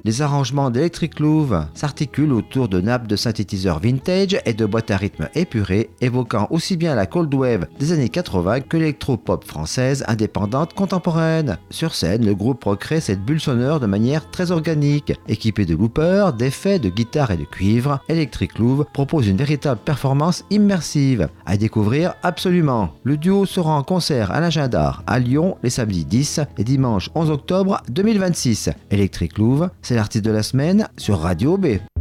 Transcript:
Les arrangements d'Electric Louvre s'articulent autour de nappes de synthétiseurs vintage et de boîtes à rythme épurées, évoquant aussi bien la cold wave des années 80 que l'électro-pop française indépendante contemporaine. Sur scène, le groupe recrée cette bulle sonore de manière très organique. Équipé de loopers, d'effets, de guitare et de cuivre, Electric Louvre propose une véritable performance immersive. À découvrir absolument. Le duo sera en concert à l'Agenda à Lyon les samedis 10 et dimanche 11 octobre 2026. Electric Louvre, c'est l'artiste de la semaine sur Radio B.